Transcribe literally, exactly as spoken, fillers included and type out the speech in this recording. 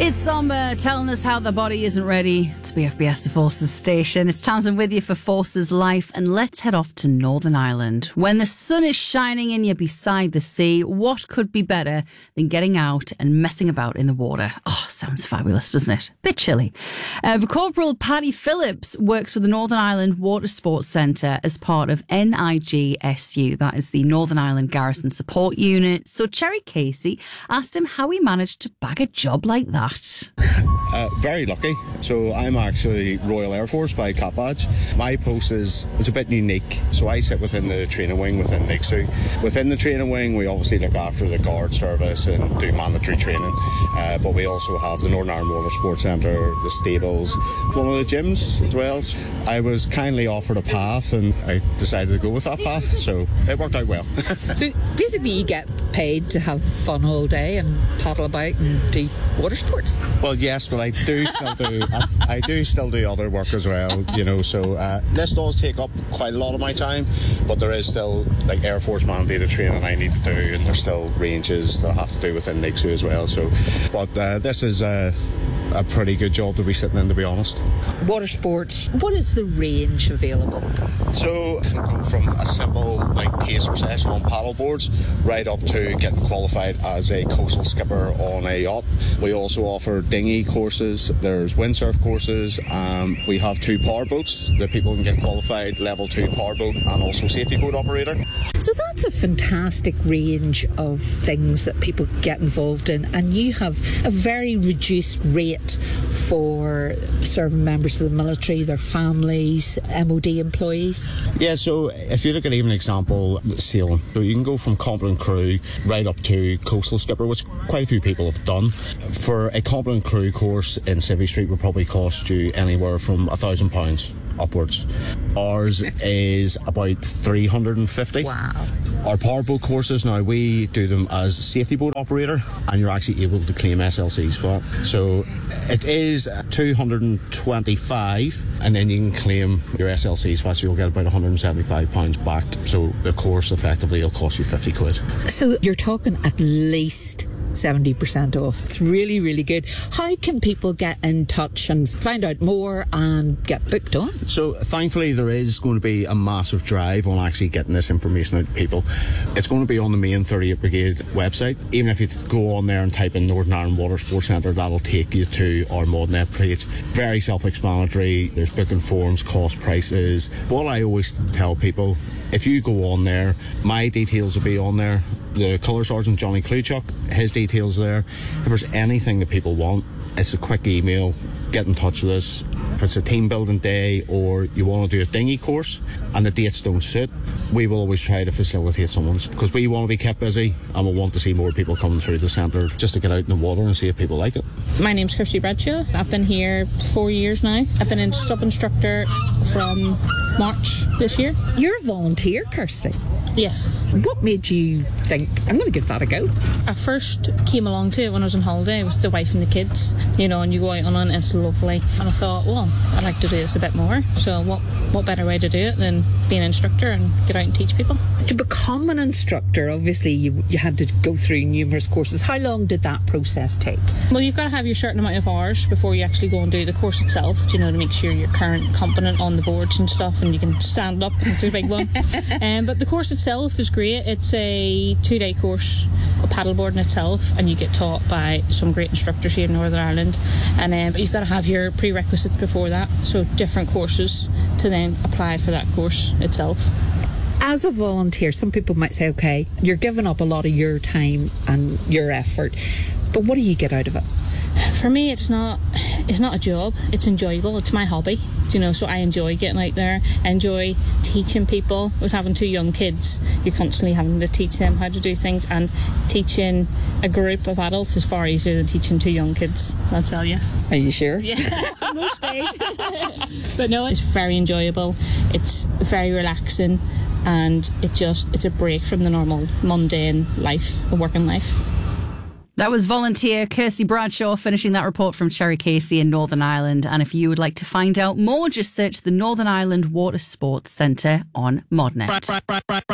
It's Somber telling us how the body isn't ready to be F B S The Forces station. It's Townsend with you for Forces Life, and let's head off to Northern Ireland. When the sun is shining and you're beside the sea, what could be better than getting out and messing about in the water? Oh, sounds fabulous, doesn't it? Bit chilly. Uh, Corporal Paddy Phillips works for the Northern Ireland Water Sports Centre as part of N I G S U. That is the Northern Ireland Garrison Support Unit. So Cherry Casey asked him how he managed to bag a job like that. Uh, very lucky. So I'm actually Royal Air Force by Cap Badge. My post is it's a bit unique. So I sit within the training wing within N I G S U. Within the training wing, we obviously look after the guard service and do mandatory training. Uh, but we also have the Northern Ireland Water Sports Centre, the stables, one of the gyms as well. So I was kindly offered a path and I decided to go with that path. So it worked out well. So basically you get paid to have fun all day and paddle about and do water sports? Well, yes, but I do still do I, I do still do other work as well, you know, so uh, this does take up quite a lot of my time, but there is still like Air Force mandated training I need to do, and there's still ranges that I have to do within N I G S U as well, so but uh, this is uh, a pretty good job to be sitting in, to be honest. Water sports, what is the range available? So you can go from a simple like taster session on paddle boards right up to getting qualified as a coastal skipper on a yacht. We also offer dinghy courses, there's windsurf courses, um, we have two power boats that people can get qualified, level two power boat and also safety boat operator. So that's a fantastic range of things that people get involved in, and you have a very reduced rate for serving members of the military, their families, M O D employees. Yeah, so if you look at even an example, sailing, so you can go from competent crew right up to coastal skipper, which quite a few people have done. For a competent crew course in Civvy Street would probably cost you anywhere from a thousand pounds upwards. Ours is about three hundred and fifty. Wow. Our powerboat courses now, we do them as safety boat operator, and you're actually able to claim S L Cs for it. So it is two hundred and twenty-five, and then you can claim your S L Cs for it, so you'll get about one hundred and seventy-five pounds back. So the course effectively will cost you fifty quid. So you're talking at least seventy percent off. It's really, really good. How can people get in touch and find out more and get booked on? So thankfully there is going to be a massive drive on actually getting this information out to people. It's going to be on the main thirty-eighth Brigade website. Even if you go on there and type in Northern Ireland Water Sports Centre, that'll take you to our ModNet page. Very self-explanatory. There's booking forms, cost prices. What I always tell people, if you go on there, my details will be on there. The Colour Sergeant Johnny Kluchuk, his details there. If there's anything that people want, it's a quick email, get in touch with us. If it's a team building day or you want to do a dinghy course and the dates don't suit, we will always try to facilitate someone's, because we want to be kept busy and we want to see more people coming through the centre just to get out in the water and see if people like it. My name's Kirsty Bradshaw. I've been here four years now. I've been a sub instructor from March this year. You're a volunteer, Kirsty. Yes. What made you think, I'm going to give that a go? I first came along to it when I was on holiday with the wife and the kids, you know, and you go out on it and it's lovely. And I thought, well, I'd like to do this a bit more. So what, what better way to do it than be an instructor and get out and teach people? To become an instructor, obviously you, you had to go through numerous courses. How long did that process take? Well, you've got to have your certain amount of hours before you actually go and do the course itself, you know, to make sure you're current, competent on the boards and stuff and you can stand up. It's a big one. um, but the course itself itself is great. It's a two-day course of paddleboarding itself, and you get taught by some great instructors here in Northern Ireland. And um, but you've got to have your prerequisites before that, so different courses to then apply for that course itself. As a volunteer, some people might say, okay, you're giving up a lot of your time and your effort, but what do you get out of it? For me, it's not it's not a job. It's enjoyable. It's my hobby, you know, so I enjoy getting out there. I enjoy teaching people. With having two young kids, you're constantly having to teach them how to do things, and teaching a group of adults is far easier than teaching two young kids, I'll tell you. Are you sure? Yeah, so most days. But no, it's very enjoyable. It's very relaxing, and it just it's a break from the normal mundane life, a working life. That was volunteer Kirsty Bradshaw finishing that report from Cherry Casey in Northern Ireland. And if you would like to find out more, just search the Northern Ireland Water Sports Centre on ModNet.